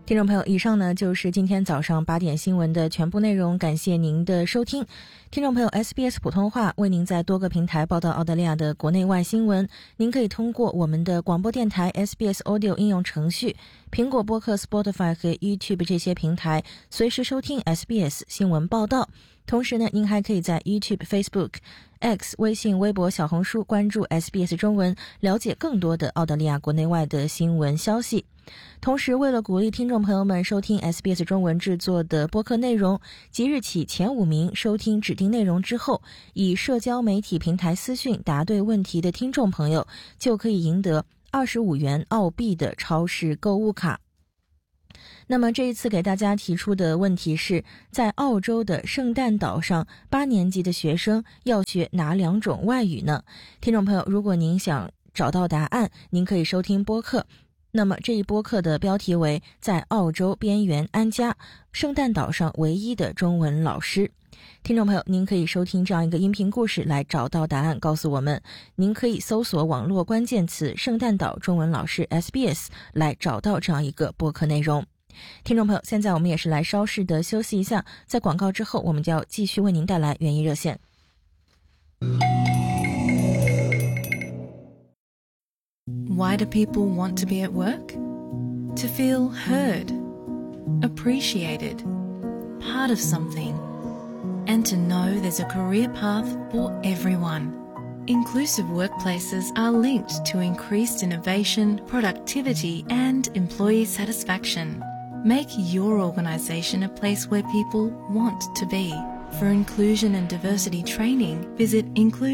听众朋友，以上呢就是今天早上8点新闻的全部内容，感谢您的收听。听众朋友 SBS 普通话为您在多个平台报道澳大利亚的国内外新闻，您可以通过我们的广播电台 SBS Audio 应用程序、苹果播客 Spotify 和 YouTube 这些平台随时收听 SBS 新闻报道。同时呢，您还可以在 YouTube、Facebook、X、微信、微博、小红书关注 SBS 中文，了解更多的澳大利亚国内外的新闻消息。同时，为了鼓励听众朋友们收听 SBS 中文制作的播客内容，即日起前5名收听指定内容之后，以社交媒体平台私讯答对问题的听众朋友，就可以赢得25元澳币的超市购物卡。那么这一次给大家提出的问题是，在澳洲的圣诞岛上，8年级的学生要学哪2种外语呢？听众朋友，如果您想找到答案，您可以收听播客。那么这一播客的标题为在澳洲边缘安家，圣诞岛上唯一的中文老师。听众朋友，您可以收听这样一个音频故事来找到答案，告诉我们。您可以搜索网络关键词圣诞岛中文老师 SBS 来找到这样一个播客内容。听众朋友，现在我们也是来稍事的休息一下，在广告之后我们就要继续为您带来园艺热线。 Why do people want to be at work? To feel heard, appreciated, part of something, and to know there's a career path for everyone. Inclusive workplaces are linked to increased innovation, productivity, and employee satisfaction. Make your organisation a place where people want to be. For inclusion and diversity training, visit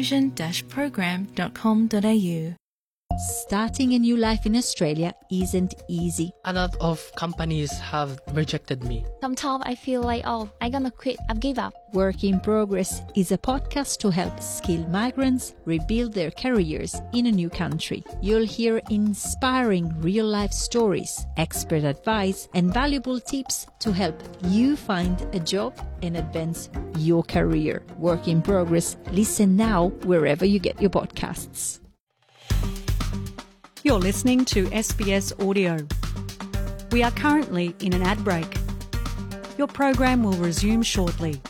inclusion-program.com.au. Starting a new life in Australia isn't easy. A lot of companies have rejected me. Sometimes I feel like, I'm gonna quit, I've give up. Work in Progress is a podcast to help skilled migrants rebuild their careers in a new country. You'll hear inspiring real-life stories, expert advice, and valuable tips to help you find a job and advance your career. Work in Progress. Listen now wherever you get your podcasts. You're listening to SBS Audio. We are currently in an ad break. Your program will resume shortly.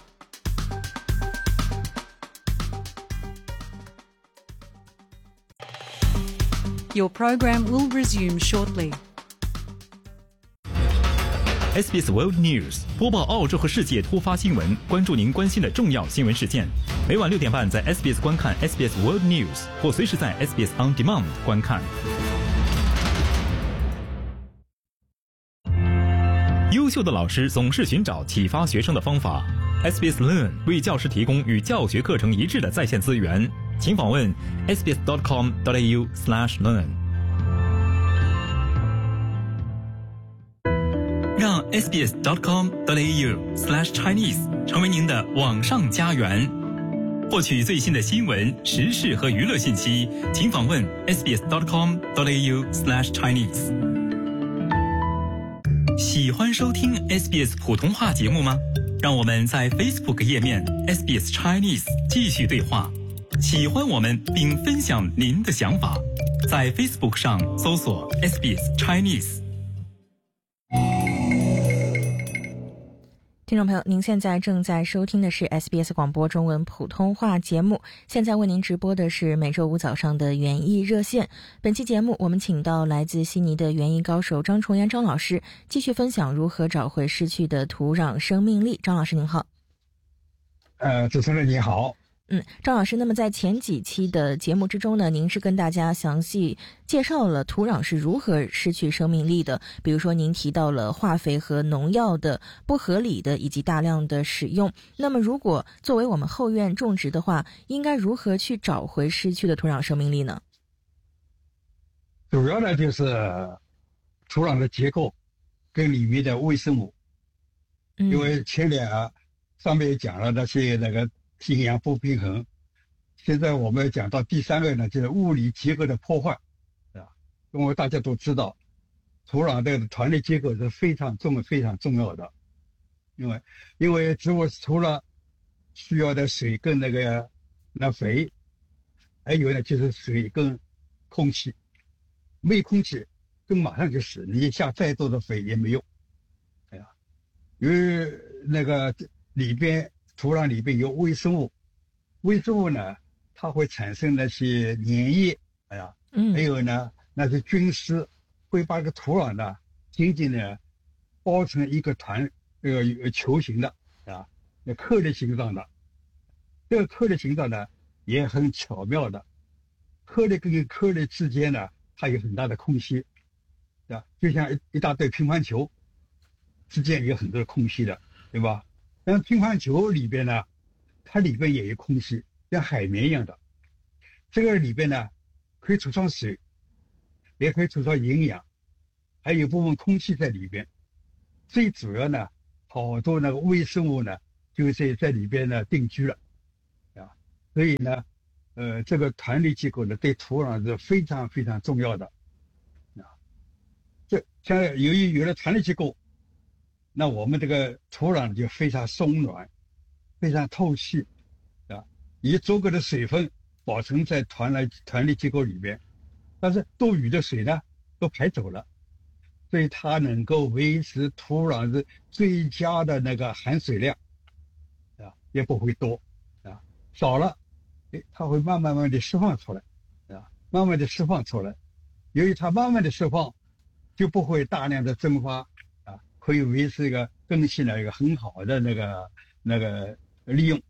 Your program will resume shortly. SBS World News 播报澳洲和世界突发新闻，关注您关心的重要新闻事件。每晚6点半在 SBS 观看 SBS World News， 或随时在 SBS On Demand 观看。优秀的老师总是寻找启发学生的方法。SBS Learn 为教师提供与教学课程一致的在线资源，请访问 sbs.com.au/learn。让 sbs.com.au/Chinese 成为您的网上家园。获取最新的新闻、时事和娱乐信息，请访问 sbs.com.au/Chinese。喜欢收听 SBS 普通话节目吗？让我们在 Facebook 页面 SBS Chinese 继续对话。喜欢我们并分享您的想法，在 Facebook 上搜索 SBS Chinese。 听众朋友，您现在正在收听的是 SBS 广播中文普通话节目，现在为您直播的是每周五早上的园艺热线。本期节目我们请到来自悉尼的园艺高手张重阳张老师，继续分享如何找回失去的土壤生命力。张老师您好。 主持人你好。 张老师，那么在前几期的节目之中呢，您是跟大家详细介绍了土壤是如何失去生命力的，比如说您提到了化肥和农药的不合理的以及大量的使用。那么如果作为我们后院种植的话，应该如何去找回失去的土壤生命力呢？ 主要呢就是土壤的结构跟里面的微生物，因为前面上面讲了那个阴阳不平衡，现在我们讲到第3个呢，就是物理结构的破坏，因为大家都知道，土壤的团队结构是非常重要的，因为植物除了需要的水跟那肥，还有呢就是水跟空气，没空气就马上就死，你下再多的肥也没用由于那个土壤里边有微生物，微生物呢，它会产生那些粘液，还有呢那些菌丝会把这个土壤呢紧紧的包成一个团，球形的那颗粒形状的。这个颗粒形状呢也很巧妙的，颗粒跟颗粒之间呢，它有很大的空隙，就像一大堆乒乓球之间有很多的空隙的，对吧？但乒乓球里边呢，它里边也有空隙，像海绵一样的。这个里边呢，可以储藏水，也可以储藏营养，还有部分空气在里边。最主要呢，好多那个微生物呢，就在里边呢定居了，所以呢，这个团粒结构呢，对土壤是非常非常重要的，这像由于有了团粒结构，那我们这个土壤就非常松软，非常透气，以足够的水分保存在团粒结构里边，但是多余的水呢都排走了，所以它能够维持土壤的最佳的那个含水量，也不会多，少了，它会慢慢的释放出来，慢慢的释放出来。由于它慢慢的释放，就不会大量的蒸发，可以维持一个根系的一个很好的那个利用。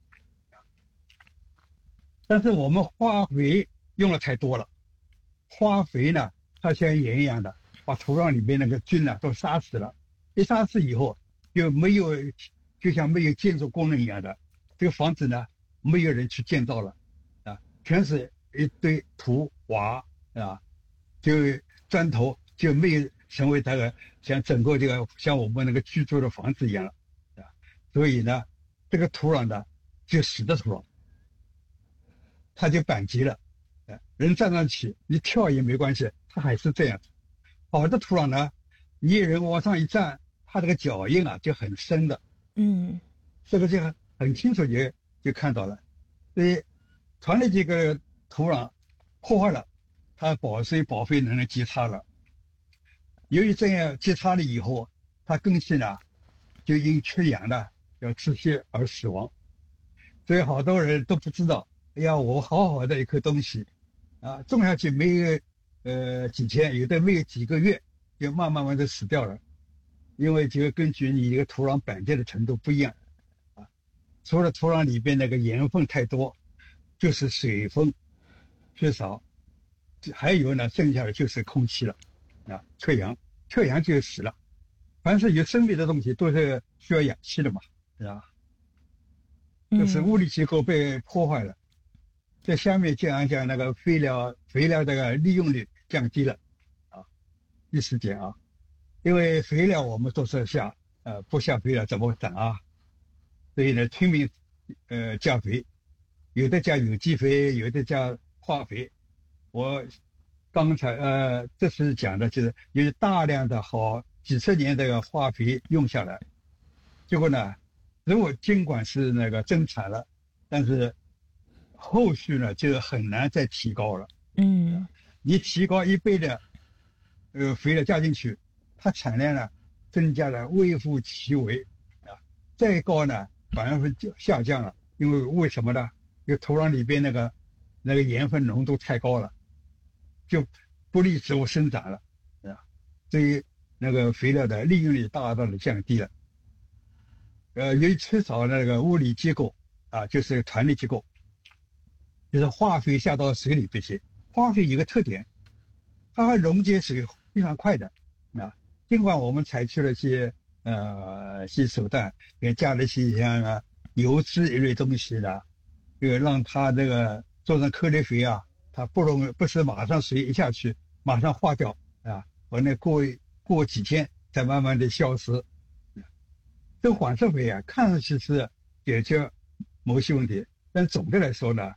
但是我们化肥用了太多了，化肥呢，它像盐一样的，把土壤里面那个菌呢都杀死了。一杀死以后，就像没有建筑功能一样的，这个房子呢，没有人去建造了，全是一堆土瓦就砖头，就没有成为这个像整个这个像我们那个居住的房子一样了，所以呢，这个土壤呢就死的土壤，它就板结了，人站上去你跳也没关系，它还是这样子。好的土壤呢，你人往上一站，它这个脚印就很深的，这个就很清楚就看到了。所以团粒结构的土壤破坏了，它保水保肥能力极差了。由于这样极差了以后，它根系呢就因缺氧呢要窒息而死亡。所以好多人都不知道，哎呀，我好好的一颗东西种下去没有几天，有的没有几个月，就慢慢的死掉了。因为就根据你一个土壤板结的程度不一样，除了土壤里边那个盐分太多，就是水分缺少，还有呢，剩下的就是空气了，缺氧就死了。凡是有生命的东西都是需要氧气的嘛，是吧？就是物理结构被破坏了。在下面讲那个肥料这个利用率降低了，一时间因为肥料我们都是下，不下肥料怎么长啊？所以呢，拼命加肥，有的加有机肥，有的加化肥。我刚才这次讲的就是有大量的几十年的化肥用下来，结果呢，如果尽管是那个增产了，但是后续呢就很难再提高了。你提高1倍的肥料加进去，它产量呢增加了微乎其微，再高呢反而会下降了。因为什么呢？因为土壤里边那个盐分浓度太高了，就不利植物生长了，所以那个肥料的利用率大大的降低了。由于缺少那个物理结构就是团粒结构，就是化肥下到水里这些，化肥有个特点，它会溶解水非常快的，尽管我们采取了一些手段，也加了一些像油脂一类东西的，让它这个做成颗粒肥它不是马上水一下去马上化掉完了过几天再慢慢的消失。这个缓释肥看上去是解决某些问题，但总的来说呢，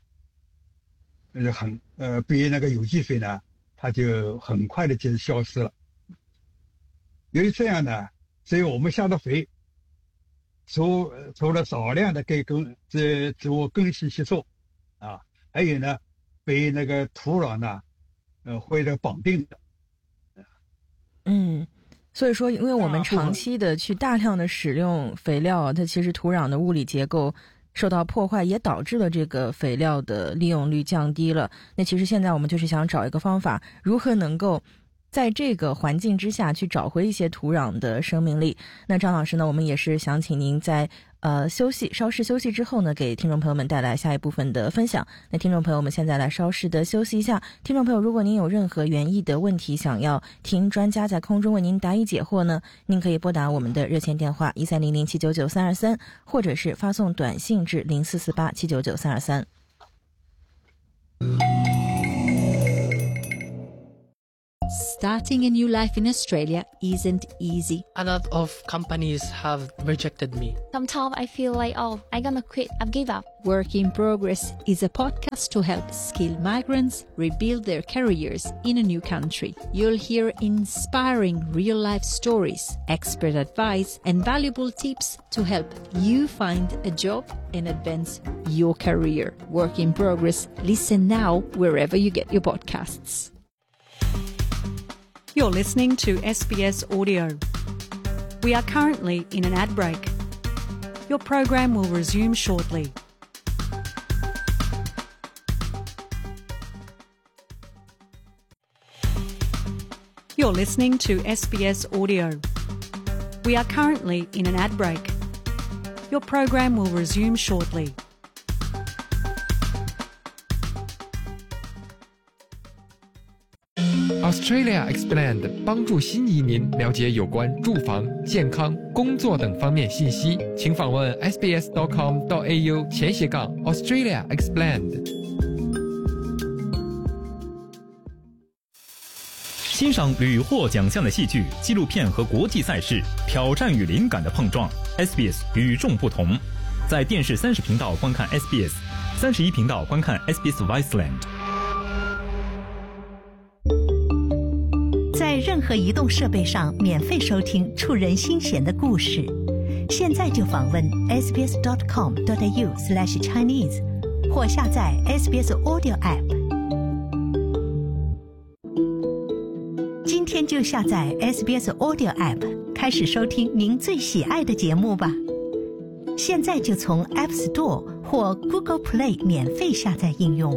比那个有机肥呢，它就很快的就消失了。由于这样呢，所以我们下的肥，除了少量的给植物根系吸收还有呢，被那个土壤呢会绑定的。 所以说因为我们长期的去大量的使用肥料，它其实土壤的物理结构受到破坏，也导致了这个肥料的利用率降低了。那其实现在我们就是想找一个方法，如何能够在这个环境之下去找回一些土壤的生命力。那张老师呢，我们也是想请您在稍事休息之后呢，给听众朋友们带来下一部分的分享。那听众朋友们现在来稍事的休息一下。听众朋友，如果您有任何园艺的问题想要听专家在空中为您答疑解惑呢，您可以拨打我们的热线电话1300799323，或者是发送短信至0448799323。 Starting a new life in Australia isn't easy. A lot of companies have rejected me. Sometimes I feel like, I'm gonna quit. I've give up. Work in Progress is a podcast to help skilled migrants rebuild their careers in a new country. You'll hear inspiring real-life stories, expert advice, and valuable tips to help you find a job and advance your career. Work in Progress. Listen now wherever you get your podcasts. You're listening to SBS Audio. We are currently in an ad break. Your program will resume shortly. You're listening to SBS Audio. We are currently in an ad break. Your program will resume shortly. Australia Explained 帮助新移民了解有关住房、健康、工作等方面信息，请访问 sbs.com.au/Australia Explained。 欣赏屡获奖项的戏剧、纪录片和国际赛事，挑战与灵感的碰撞。SBS 与众不同，在电视30频道观看 SBS，31频道观看 SBS Viceland。 在任何移动设备上免费收听触人心弦的故事，现在就访问 sbs.com.au/Chinese 或下载 SBS Audio App。今天就下载 SBS Audio App， 开始收听您最喜爱的节目吧。现在就从 App Store 或 Google Play 免费下载应用。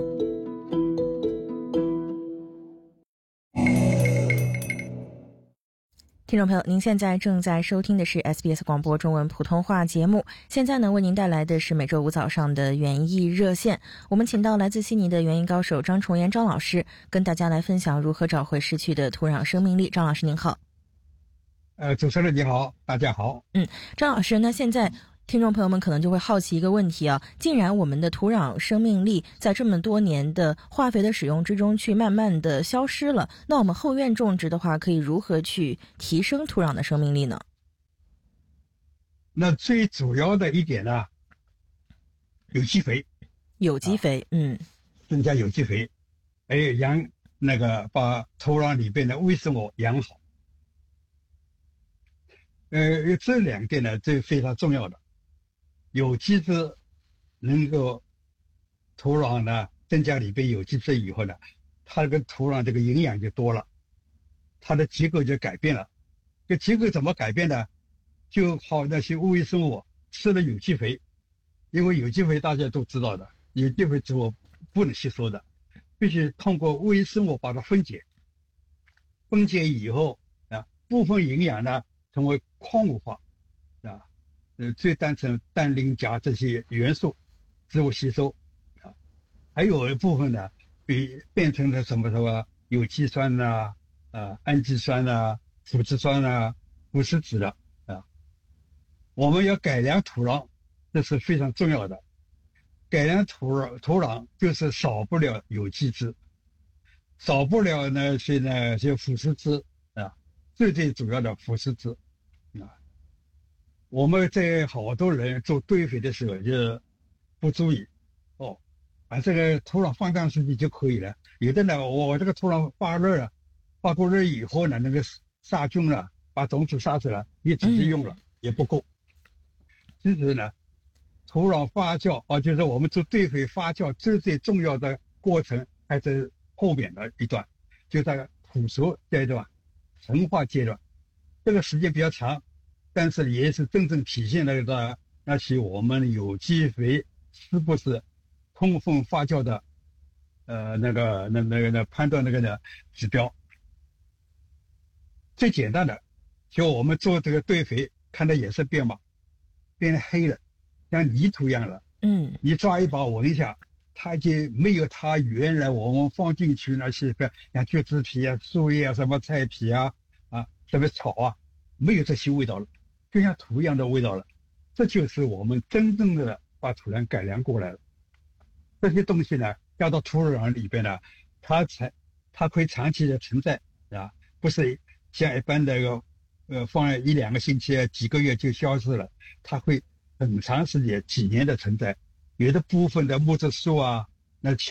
听众朋友，您现在正在收听的是 SBS 广播中文普通话节目。现在呢，为您带来的是每周五早上的园艺热线。我们请到来自悉尼的园艺高手张崇岩张老师，跟大家来分享如何找回失去的土壤生命力。张老师您好。 主持人你好，大家好。 张老师，那现在听众朋友们可能就会好奇一个问题啊，既然我们的土壤生命力在这么多年的化肥的使用之中去慢慢的消失了，那我们后院种植的话可以如何去提升土壤的生命力呢？ 那最主要的一点呢，有机肥，增加有机肥，还有把土壤里边的微生物养好。这两点呢，这非常重要的。有机质能够土壤呢增加里边有机质以后呢，它这个土壤这个营养就多了，它的结构就改变了。这结构怎么改变呢？就好那些微生物吃了有机肥，因为有机肥大家都知道的，有机肥植物不能吸收的，必须通过微生物把它分解。分解以后部分营养呢成为矿物化最单纯氮磷钾这些元素植物吸收还有一部分呢变成了什么有机酸氨基酸腐殖酸腐蚀质的我们要改良土壤，这是非常重要的。改良土壤就是少不了有机质，少不了那些腐蚀质最主要的腐蚀质我们在好多人做堆肥的时候就不注意把这个土壤放上去就可以了。有的呢，我这个土壤发过热以后呢，那个杀菌了，把种子杀死了，你直接用了也不够。其实呢，土壤发酵就是我们做堆肥发酵最重要的过程还是后面的一段，就在土熟阶段、成化阶段。 这个时间比较长，但是也是真正体现了那些我们有机肥是不是充分发酵的判断的指标。最简单的，就我们做这个堆肥，看到颜色变嘛，变黑了，像泥土一样了。你抓一把闻一下，它已经没有它原来我们放进去那些像橘子皮啊、树叶啊、什么菜皮啊、什么草啊，没有这些味道了，就像土一样的味道了。这就是我们真正的把土壤改良过来了。这些东西呢，要到土壤里边呢，它可以长期的存在啊，不是像一般的放1-2个星期、几个月就消失了，它会很长时间、几年的存在。有的部分的木质素啊，那